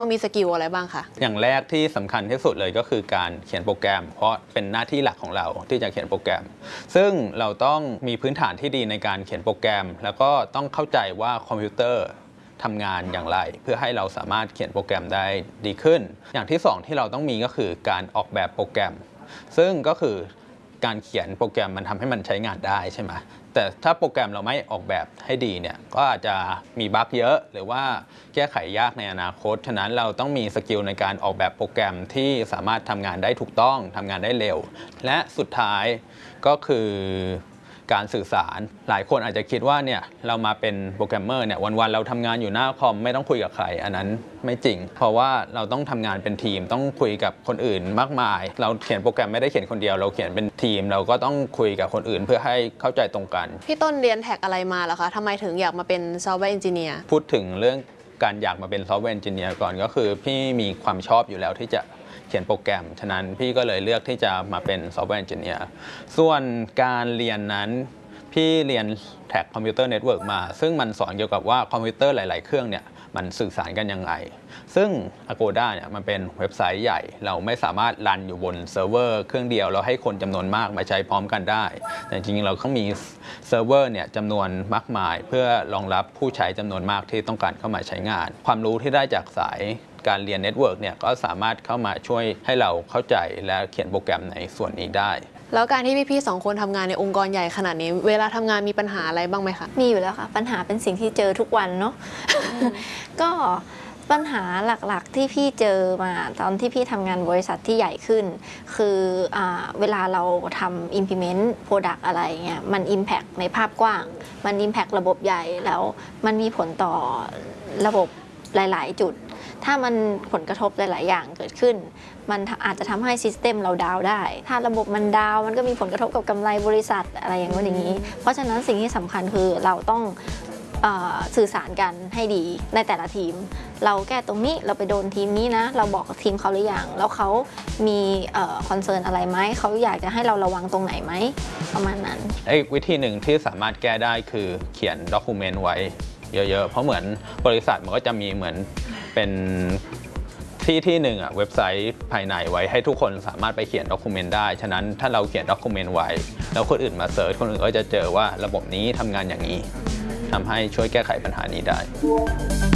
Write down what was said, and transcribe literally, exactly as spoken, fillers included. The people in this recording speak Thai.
มีสกิลอะไรบ้างคะอย่างแรกที่สำคัญที่สุดเลยก็คือการเขียนโปรแกรมเพราะเป็นหน้าที่หลักของเราที่จะเขียนโปรแกรมซึ่งเราต้องมีพื้นฐานที่ดีในการเขียนโปรแกรมแล้วก็ต้องเข้าใจว่าคอมพิวเตอร์ทำงานอย่างไรเพื่อให้เราสามารถเขียนโปรแกรมได้ดีขึ้นอย่างที่สองที่เราต้องมีก็คือการออกแบบโปรแกรมซึ่งก็คือการเขียนโปรแกรมมันทำให้มันใช้งานได้ใช่ไหมแต่ถ้าโปรแกรมเราไม่ออกแบบให้ดีเนี่ยก็อาจจะมีบั๊กเยอะหรือว่าแก้ไขยากในอนาคตฉะนั้นเราต้องมีสกิลในการออกแบบโปรแกรมที่สามารถทำงานได้ถูกต้องทำงานได้เร็วและสุดท้ายก็คือการสื่อสารหลายคนอาจจะคิดว่าเนี่ยเรามาเป็นโปรแกรมเมอร์เนี่ยวันๆเราทำงานอยู่หน้าคอมไม่ต้องคุยกับใครอันนั้นไม่จริงเพราะว่าเราต้องทำงานเป็นทีมต้องคุยกับคนอื่นมากมายเราเขียนโปรแกรมไม่ได้เขียนคนเดียวเราเขียนเป็นทีมเราก็ต้องคุยกับคนอื่นเพื่อให้เข้าใจตรงกันพี่ต้นเรียนแท็กอะไรมาล่ะคะทำไมถึงอยากมาเป็นซอฟต์แวร์เอนจิเนียร์พูดถึงเรื่องการอยากมาเป็นซอฟต์แวร์เอนจิเนียร์ก่อนก็คือพี่มีความชอบอยู่แล้วที่จะเขียนโปรแกรมฉะนั้นพี่ก็เลยเลือกที่จะมาเป็นซอฟต์แวร์เอนจิเนียร์ส่วนการเรียนนั้นพี่เรียนแท็กคอมพิวเตอร์เน็ตเวิร์กมาซึ่งมันสอนเกี่ยวกับว่าคอมพิวเตอร์หลายๆเครื่องเนี่ยมันสื่อสารกันยังไงซึ่ง Agoda เนี่ยมันเป็นเว็บไซต์ใหญ่เราไม่สามารถรันอยู่บนเซิร์ฟเวอร์เครื่องเดียวแล้วให้คนจำนวนมากมาใช้พร้อมกันได้แต่จริงๆเราต้องมีเซิร์ฟเวอร์เนี่ยจำนวนมากมายเพื่อรองรับผู้ใช้จำนวนมากที่ต้องการเข้ามาใช้งานความรู้ที่ได้จากสายการเรียนเน็ตเวิร์กเนี่ยก็สามารถเข้ามาช่วยให้เราเข้าใจและเขียนโปรแกรมในส่วนนี้ได้แล้วการที่พี่ๆสองคนทำงานในองค์กรใหญ่ขนาดนี้เวลาทำงานมีปัญหาอะไรบ้างไหมคะมีอยู่แล้วค่ะปัญหาเป็นสิ่งที่เจอทุกวันเนาะ ก็ปัญหาหลักๆที่พี่เจอมาตอนที่พี่ทำงานบริษัทที่ใหญ่ขึ้นคืออเวลาเราทำ implement product อะไรเงี้ยมัน impact ในภาพกว้างมัน impact ระบบใหญ่แล้วมันมีผลต่อระบบหลายๆจุดถ้ามันผลกระทบหลายๆอย่างเกิดขึ้นมันอาจจะทำให้ซิสเต็มเราดาวได้ถ้าระบบมันดาวมันก็มีผลกระทบกับกำไรบริษัทอะไรอย่างนี้อย่างนี้เพราะฉะนั้นสิ่งที่สำคัญคือเราต้องสื่อสารกันให้ดีในแต่ละทีมเราแก้ตรงนี้เราไปโดนทีมนี้นะเราบอกกับทีมเขาหรือยังแล้วเขามีคอนเซิร์นอะไรไหมเขาอยากจะให้เราระวังตรงไหนไหมประมาณนั้นอีกวิธีหนึ่งที่สามารถแก้ได้คือเขียนด็อกิเมนต์ไว้เยอะๆเพราะเหมือนบริษัทมันก็จะมีเหมือนเป็นที่ที่หนึ่งอ่ะเว็บไซต์ภายในไว้ให้ทุกคนสามารถไปเขียนด็อกิเมนต์ได้ฉะนั้นถ้าเราเขียนด็อกิเมนต์ไว้แล้วคนอื่นมาเสิร์ชคนอื่นก็จะเจอว่าระบบนี้ทำงานอย่างนี้ทำให้ช่วยแก้ไขปัญหานี้ได้